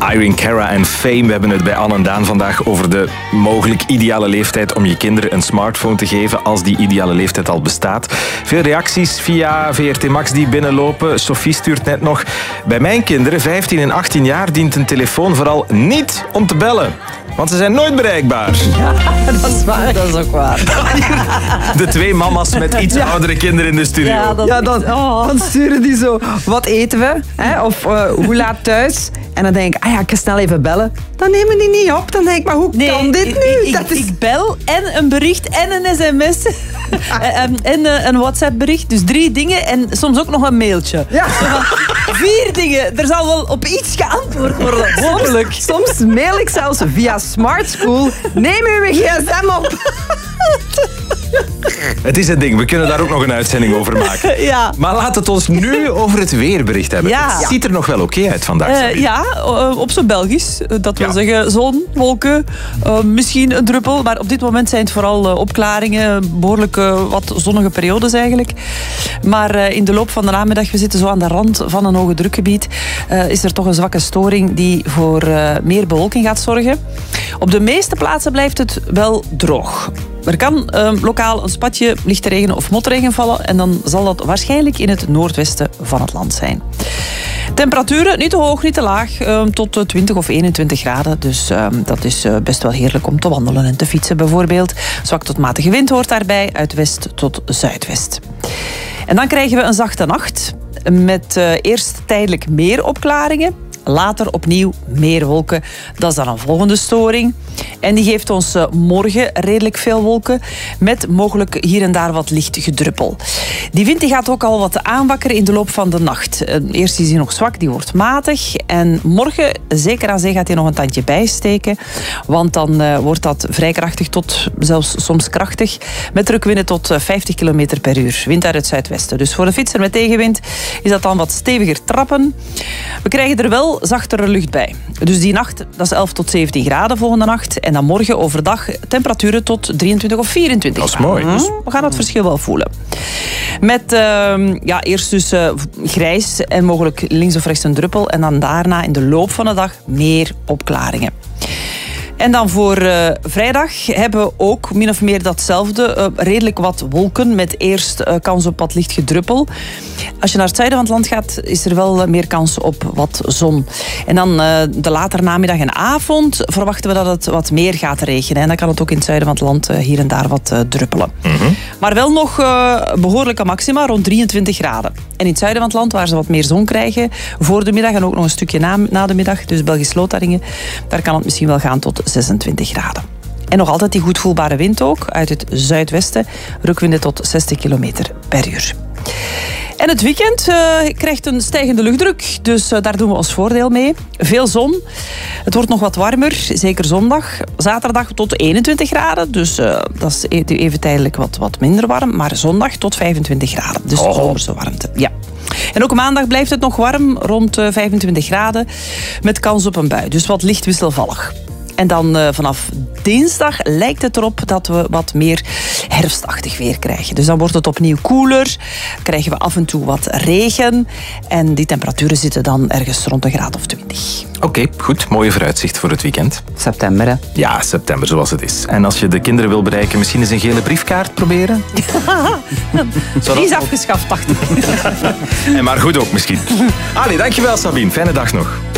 Irene Cara en Fame. We hebben het bij Anne en Daan vandaag over de mogelijk ideale leeftijd om je kinderen een smartphone te geven als die ideale leeftijd al bestaat. Veel reacties via VRT Max die binnenlopen. Sophie stuurt net nog: bij mijn kinderen, 15 en 18 jaar, dient een telefoon vooral niet om te bellen. Want ze zijn nooit bereikbaar. Ja, dat is waar. Dat is ook waar. De twee mama's met iets oudere kinderen in de studio. Dan sturen die zo: wat eten we? Hè? Of hoe laat thuis? En dan denk ik, ik kan snel even bellen. Dan nemen die niet op. Dan denk ik, maar hoe kan dit nu? Ik bel en een bericht en een sms en een WhatsApp-bericht. Dus 3 dingen en soms ook nog een mailtje. Ja. 4 dingen. Er zal wel op iets geantwoord worden. Hopelijk. Soms mail ik zelfs via Smart School: neem uw gsm op. Het is het ding, we kunnen daar ook nog een uitzending over maken. Ja. Maar laat het ons nu over het weerbericht hebben. Ja. Het ziet er nog wel oké uit vandaag. Op zijn Belgisch. Dat wil zeggen zon, wolken, misschien een druppel. Maar op dit moment zijn het vooral opklaringen. Behoorlijk wat zonnige periodes eigenlijk. Maar in de loop van de namiddag, we zitten zo aan de rand van een hoge drukgebied, is er toch een zwakke storing die voor meer bewolking gaat zorgen. Op de meeste plaatsen blijft het wel droog. Er kan lokaal een spatje lichte regen of motregen vallen en dan zal dat waarschijnlijk in het noordwesten van het land zijn. Temperaturen niet te hoog, niet te laag, tot 20 of 21 graden. Dus dat is best wel heerlijk om te wandelen en te fietsen bijvoorbeeld. Zwak tot matige wind hoort daarbij, uit west tot zuidwest. En dan krijgen we een zachte nacht met eerst tijdelijk meer opklaringen. Later opnieuw meer wolken. Dat is dan een volgende storing. En die geeft ons morgen redelijk veel wolken, met mogelijk hier en daar wat licht gedruppel. Die wind die gaat ook al wat aanwakkeren in de loop van de nacht. Eerst is hij nog zwak, die wordt matig. En morgen, zeker aan zee, gaat hij nog een tandje bijsteken. Want dan wordt dat vrij krachtig tot zelfs soms krachtig. Met drukwinden tot 50 km per uur. Wind uit het zuidwesten. Dus voor de fietser met tegenwind is dat dan wat steviger trappen. We krijgen er wel zachtere lucht bij. Dus die nacht, dat is 11 tot 17 graden volgende nacht. En dan morgen overdag temperaturen tot 23 of 24 graden. Dat is mooi. Dus we gaan dat verschil wel voelen. Met eerst dus grijs en mogelijk links of rechts een druppel. En dan daarna in de loop van de dag meer opklaringen. En dan voor vrijdag hebben we ook min of meer datzelfde. Redelijk wat wolken met eerst kans op wat licht gedruppel. Als je naar het zuiden van het land gaat, is er wel meer kans op wat zon. En dan de latere namiddag en avond verwachten we dat het wat meer gaat regenen. En dan kan het ook in het zuiden van het land hier en daar wat druppelen. Mm-hmm. Maar wel nog behoorlijke maxima, rond 23 graden. En in het zuiden van het land, waar ze wat meer zon krijgen, voor de middag en ook nog een stukje na de middag, dus Belgisch-Lotharingen, daar kan het misschien wel gaan tot 26 graden. En nog altijd die goed voelbare wind ook, uit het zuidwesten. Rukwinden tot 60 km per uur. En het weekend krijgt een stijgende luchtdruk, dus daar doen we ons voordeel mee. Veel zon. Het wordt nog wat warmer, zeker zondag. Zaterdag tot 21 graden, dus dat is even tijdelijk wat minder warm. Maar zondag tot 25 graden, dus zomerse warmte. Ja. En ook maandag blijft het nog warm, rond 25 graden, met kans op een bui. Dus wat licht wisselvallig. En dan vanaf dinsdag lijkt het erop dat we wat meer herfstachtig weer krijgen. Dus dan wordt het opnieuw koeler, krijgen we af en toe wat regen en die temperaturen zitten dan ergens rond een graad of 20. Oké, goed. Mooie vooruitzicht voor het weekend. September, hè? Ja, september, zoals het is. En als je de kinderen wil bereiken, misschien eens een gele briefkaart proberen? Die is afgeschaft, dacht ik. En maar goed ook misschien. Ali, dankjewel Sabine. Fijne dag nog.